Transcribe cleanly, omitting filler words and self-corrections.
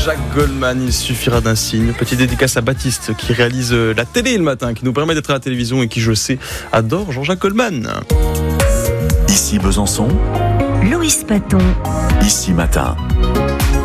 Jean-Jacques Goldman, il suffira d'un signe. Petite dédicace à Baptiste qui réalise la télé le matin, qui nous permet d'être à la télévision et qui, je sais, adore Jean-Jacques Goldman. Ici Besançon, Loïs Paton. Ici Matin.